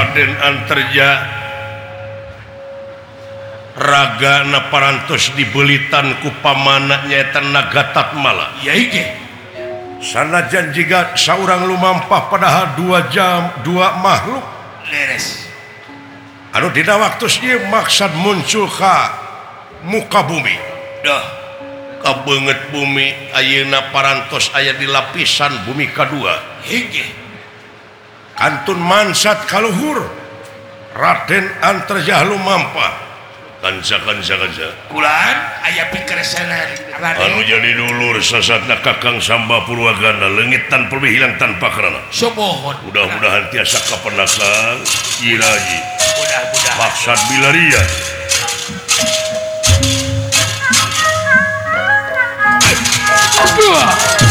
Raden Antarja raga na parantos dibelitan ku pamananya tenaga Tatmala. Ya iki. Sanajan jika seorang lumampah padahal 2 jam 2 makhluk Leres. anu dina waktu ieu maksud muncul ka muka bumi. Dah. Kabeungeut bumi ayeuna parantos aya di lapisan bumi kadua. Hiji. Kantun mansat kaluhur Raden Antarja lumampah. Kanca Kulaan aya pikeresanan Raden. Anu jadi dulur sasatna Kakang Samba Purwagana leungit tanpa hilang tanpa kerana. Sumohon. Mudah-mudahan tiasa kapenakang Iraji. Mudah-mudahan. Maksad Bilaria. Aduh.